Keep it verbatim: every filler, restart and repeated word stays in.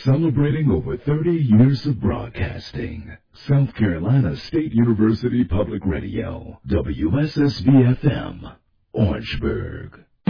Celebrating over thirty years of broadcasting. South Carolina State University Public Radio, W S S B F M, Orangeburg.